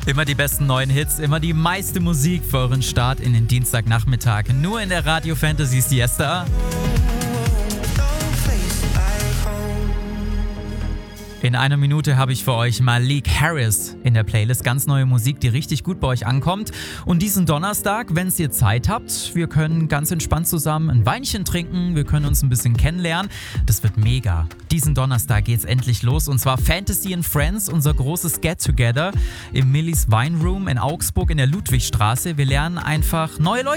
Immer die besten neuen Hits, immer die meiste Musik für euren Start in den Dienstagnachmittag. Nur in der Radio Fantasy Siesta. In einer Minute habe ich für euch Malik Harris in der Playlist. Ganz neue Musik, die richtig gut bei euch ankommt. Und diesen Donnerstag, wenn ihr Zeit habt, wir können ganz entspannt zusammen ein Weinchen trinken, wir können uns ein bisschen kennenlernen. Das wird mega. Diesen Donnerstag geht's endlich los und zwar Fantasy and Friends, unser großes Get-Together im Millys Wine Room in Augsburg in der Ludwigstraße. Wir lernen einfach neue Leute